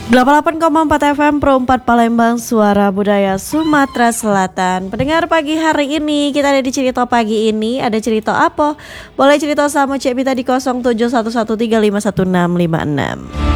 88,4 FM Pro 4 Palembang, Suara Budaya Sumatera Selatan. Pendengar pagi hari ini kita ada di cerita pagi ini. Ada cerita apa? Boleh cerita sama Cek Bita di 0711351656.